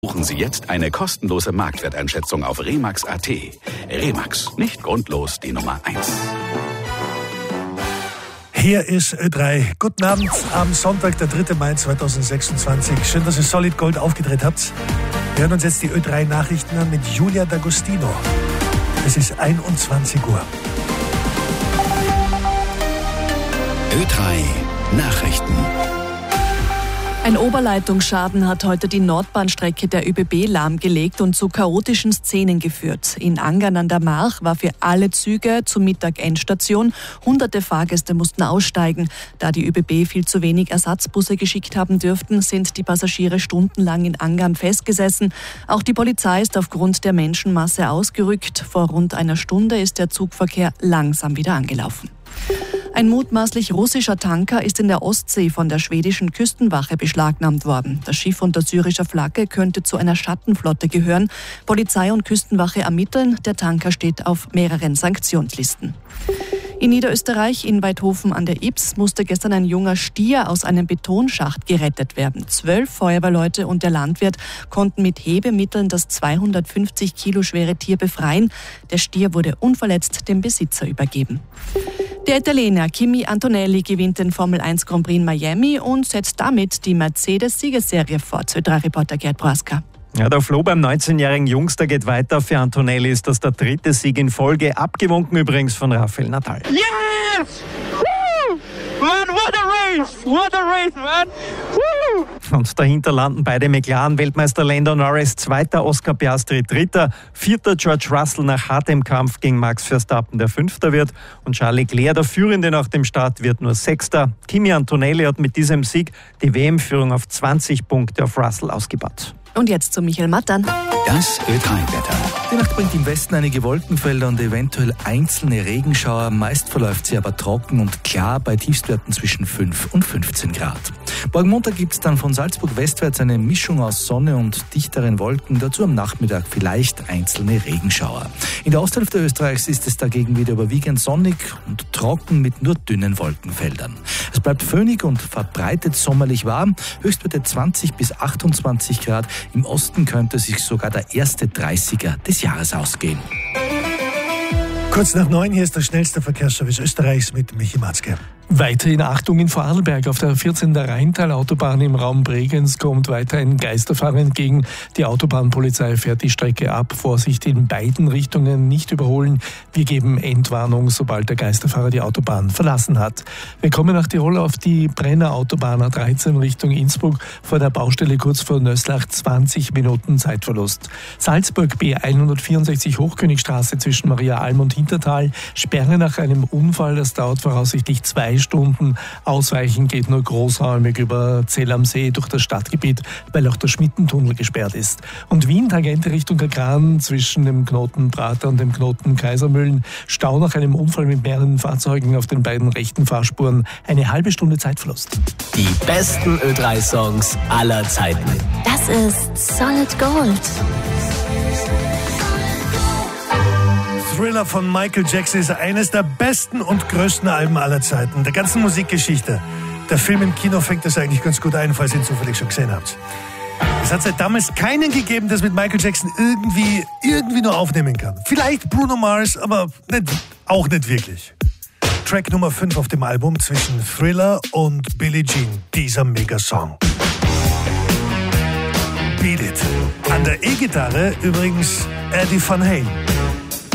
Buchen Sie jetzt eine kostenlose Marktwerteinschätzung auf Remax.at. Remax, nicht grundlos die Nummer 1. Hier ist Ö3. Guten Abend am Sonntag, der 3. Mai 2026. Schön, dass ihr Solid Gold aufgedreht habt. Wir hören uns jetzt die Ö3 Nachrichten an mit Julia D'Agostino. Es ist 21 Uhr. Ö3 Nachrichten. Ein Oberleitungsschaden hat heute die Nordbahnstrecke der ÖBB lahmgelegt und zu chaotischen Szenen geführt. In Angern an der March war für alle Züge zum Mittag Endstation. Hunderte Fahrgäste mussten aussteigen. Da die ÖBB viel zu wenig Ersatzbusse geschickt haben dürften, sind die Passagiere stundenlang in Angern festgesessen. Auch die Polizei ist aufgrund der Menschenmasse ausgerückt. Vor rund einer Stunde ist der Zugverkehr langsam wieder angelaufen. Ein mutmaßlich russischer Tanker ist in der Ostsee von der schwedischen Küstenwache beschlagnahmt worden. Das Schiff unter syrischer Flagge könnte zu einer Schattenflotte gehören. Polizei und Küstenwache ermitteln. Der Tanker steht auf mehreren Sanktionslisten. In Niederösterreich, in Weidhofen an der Ybbs, musste gestern ein junger Stier aus einem Betonschacht gerettet werden. 12 Feuerwehrleute und der Landwirt konnten mit Hebemitteln das 250 Kilo schwere Tier befreien. Der Stier wurde unverletzt dem Besitzer übergeben. Der Italiener Kimi Antonelli gewinnt den Formel 1 Grand Prix in Miami und setzt damit die Mercedes-Siegesserie fort. Ö3-Reporter Gerd Prohaska. Ja, der Floh beim 19-jährigen Youngster geht weiter. Für Antonelli ist das der 3. Sieg in Folge, abgewunken übrigens von Rafael Nadal. Yes! Woo! Man, what a race! What a race, man! Woo! Und dahinter landen beide McLaren-Weltmeister Lando Norris, 2. Oscar Piastri, 3. 4. George Russell nach hartem Kampf gegen Max Verstappen, der 5. wird. Und Charles Leclerc, der Führende nach dem Start, wird nur 6. Kimi Antonelli hat mit diesem Sieg die WM-Führung auf 20 Punkte auf Russell ausgebaut. Und jetzt zu Michael Mattern. Das Ö3-Wetter. Die Nacht bringt im Westen einige Wolkenfelder und eventuell einzelne Regenschauer. Meist verläuft sie aber trocken und klar bei Tiefstwerten zwischen 5 und 15 Grad. Morgen Montag gibt es dann von Salzburg westwärts eine Mischung aus Sonne und dichteren Wolken. Dazu am Nachmittag vielleicht einzelne Regenschauer. In der Osthälfte Österreichs ist es dagegen wieder überwiegend sonnig und trocken mit nur dünnen Wolkenfeldern. Es bleibt föhnig und verbreitet sommerlich warm. Höchstwerte 20 bis 28 Grad. Im Osten könnte sich sogar der erste 30er des Jahres ausgehen. Kurz nach 9, hier ist der schnellste Verkehrsservice Österreichs mit Michi Matzke. Weiterhin Achtung in Vorarlberg. Auf der 14. Rheintal-Autobahn im Raum Bregenz kommt weiter ein Geisterfahrer entgegen. Die Autobahnpolizei fährt die Strecke ab. Vorsicht in beiden Richtungen, nicht überholen. Wir geben Endwarnung, sobald der Geisterfahrer die Autobahn verlassen hat. Wir kommen nach Tirol auf die Brenner Autobahn A13 Richtung Innsbruck. Vor der Baustelle kurz vor Nöslach 20 Minuten Zeitverlust. Salzburg B164 Hochkönigstraße zwischen Maria Alm und Hintertal. Sperre nach einem Unfall, das dauert voraussichtlich 2 Stunden. Ausweichen geht nur großräumig über Zell am See durch das Stadtgebiet, weil auch der Schmittentunnel gesperrt ist. Und Wien, Tangente Richtung Kagran zwischen dem Knoten Prater und dem Knoten Kaisermühlen. Stau nach einem Unfall mit mehreren Fahrzeugen auf den beiden rechten Fahrspuren. Eine halbe Stunde Zeitverlust. Die besten Ö3-Songs aller Zeiten. Das ist Solid Gold. Thriller von Michael Jackson ist eines der besten und größten Alben aller Zeiten, der ganzen Musikgeschichte. Der Film im Kino fängt das eigentlich ganz gut ein, falls ihr ihn zufällig schon gesehen habt. Es hat seit damals keinen gegeben, das mit Michael Jackson irgendwie nur aufnehmen kann. Vielleicht Bruno Mars, aber auch nicht wirklich. Track Nummer 5 auf dem Album zwischen Thriller und Billie Jean, dieser Megasong. Beat It. An der E-Gitarre übrigens Eddie Van Halen.